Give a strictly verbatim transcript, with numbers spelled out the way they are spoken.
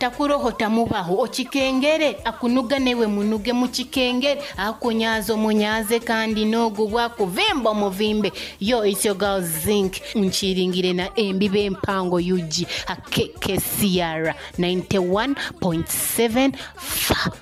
atakurohota mubaho okikengere akunuga newe munuge mu kikengere akunyazo munyaze kandi nogo bwako vimba muvimbe. Yo, it's your girl Zinc nchiringire na embibe mpango yuji akeke Sierra ninety-one point seven F